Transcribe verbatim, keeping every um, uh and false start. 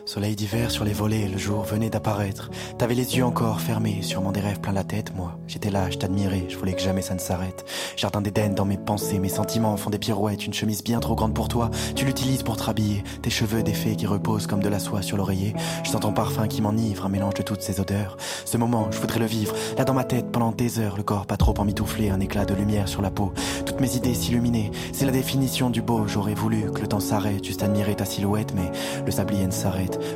Soleil d'hiver sur les volets, le jour venait d'apparaître. T'avais les yeux encore fermés, sûrement des rêves plein la tête. Moi, j'étais là, je t'admirais, je voulais que jamais ça ne s'arrête. Jardin d'Éden dans mes pensées, mes sentiments font des pirouettes. Une chemise bien trop grande pour toi, tu l'utilises pour te rhabiller. Tes cheveux défaits qui reposent comme de la soie sur l'oreiller. Je sens ton parfum qui m'enivre, un mélange de toutes ces odeurs. Ce moment, je voudrais le vivre, là dans ma tête pendant des heures. Le corps pas trop emmitouflé, un éclat de lumière sur la peau. Toutes mes idées s'illuminaient, c'est la définition du beau. J'aurais voulu que le temps s'arrête, juste admirer ta silhouette, mais le sablier ne s'arrête